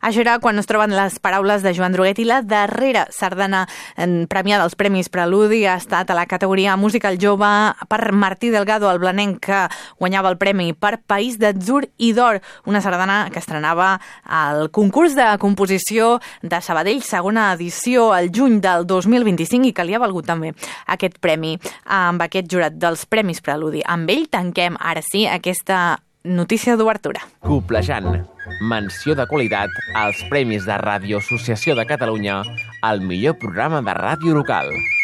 Això era Quan es troben les paraules de Joan Druguet, i la darrera sardana premiada als Premis Preludi ha estat a la categoria Musical Jove per Martí Delgado, el blanenc que guanyava el premi per País d'Atzur i d'Or, una sardana que estrenava al concurs de composició de Sabadell, segona edició, al juny del 2025, i que li ha valgut també aquest premi amb aquest jurat dels Premis Preludi. Amb ell tanquem, ara sí, aquesta notícia d'obertura. Coplejant. Menció de qualitat als Premis de Ràdio Associació de Catalunya al millor programa de ràdio local.